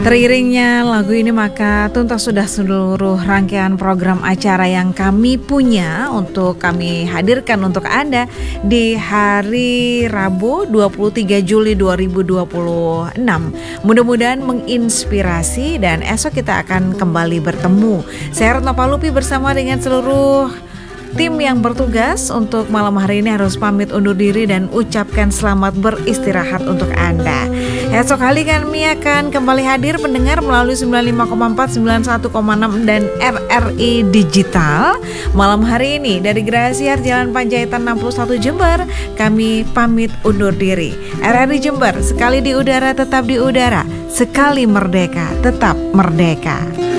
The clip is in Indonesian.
Teriringnya lagu ini maka tuntas sudah seluruh rangkaian program acara yang kami punya untuk kami hadirkan untuk Anda di hari Rabu 23 Juli 2026. Mudah-mudahan menginspirasi dan esok kita akan kembali bertemu. Saya Retno Palupi bersama dengan seluruh tim yang bertugas untuk malam hari ini harus pamit undur diri dan ucapkan selamat beristirahat untuk Anda. Esok hari kami akan kembali hadir pendengar melalui 95,4, 91,6 dan RRI Digital. Malam hari ini dari Grasiar Jalan Panjaitan 61 Jember, kami pamit undur diri. RRI Jember, sekali di udara tetap di udara, sekali merdeka tetap merdeka.